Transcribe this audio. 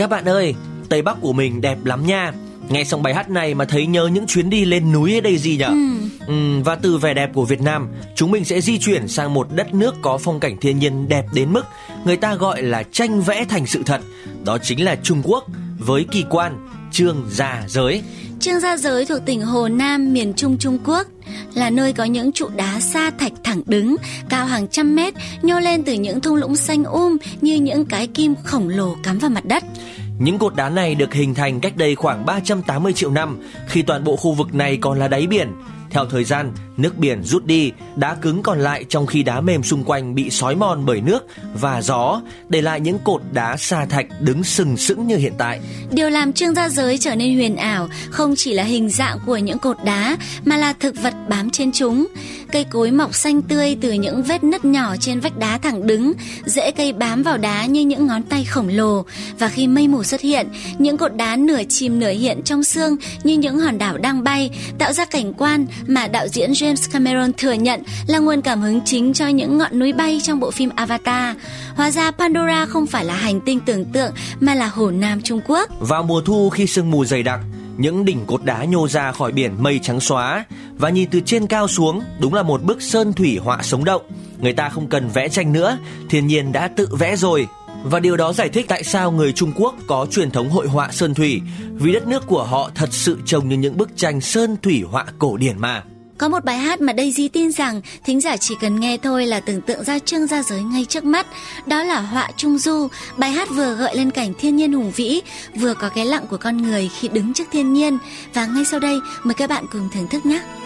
Các bạn ơi, Tây Bắc của mình đẹp lắm nha. Nghe xong bài hát này mà thấy nhớ những chuyến đi lên núi ở đây gì nhở? Và từ vẻ đẹp của Việt Nam, chúng mình sẽ di chuyển sang một đất nước có phong cảnh thiên nhiên đẹp đến mức người ta gọi là tranh vẽ thành sự thật. Đó chính là Trung Quốc với kỳ quan Trương Gia Giới. Trương Gia Giới thuộc tỉnh Hồ Nam, miền Trung Trung Quốc, là nơi có những trụ đá sa thạch thẳng đứng, cao hàng trăm mét, nhô lên từ những thung lũng xanh như những cái kim khổng lồ cắm vào mặt đất. Những cột đá này được hình thành cách đây khoảng 380 triệu năm, khi toàn bộ khu vực này còn là đáy biển. Theo thời gian, nước biển rút đi, đá cứng còn lại, trong khi đá mềm xung quanh bị xói mòn bởi nước và gió, để lại những cột đá sa thạch đứng sừng sững như hiện tại. Điều làm Trương Gia Giới trở nên huyền ảo không chỉ là hình dạng của những cột đá, mà là thực vật bám trên chúng. Cây cối mọc xanh tươi từ những vết nứt nhỏ trên vách đá thẳng đứng, rễ cây bám vào đá như những ngón tay khổng lồ. Và khi mây mù xuất hiện, những cột đá nửa chìm nửa hiện trong sương như những hòn đảo đang bay, tạo ra cảnh quan mà đạo diễn James Cameron thừa nhận là nguồn cảm hứng chính cho những ngọn núi bay trong bộ phim Avatar. Hóa ra Pandora không phải là hành tinh tưởng tượng, mà là Hồ Nam Trung Quốc. Vào mùa thu, khi sương mù dày đặc, những đỉnh cột đá nhô ra khỏi biển mây trắng xóa, và nhìn từ trên cao xuống, đúng là một bức sơn thủy họa sống động. Người ta không cần vẽ tranh nữa, thiên nhiên đã tự vẽ rồi. Và điều đó giải thích tại sao người Trung Quốc có truyền thống hội họa sơn thủy, vì đất nước của họ thật sự trông như những bức tranh sơn thủy họa cổ điển mà. Có một bài hát mà Daisy tin rằng thính giả chỉ cần nghe thôi là tưởng tượng ra Trương Gia Giới ngay trước mắt. Đó là Họa Trung Du. Bài hát vừa gợi lên cảnh thiên nhiên hùng vĩ, vừa có cái lặng của con người khi đứng trước thiên nhiên. Và ngay sau đây, mời các bạn cùng thưởng thức nhé.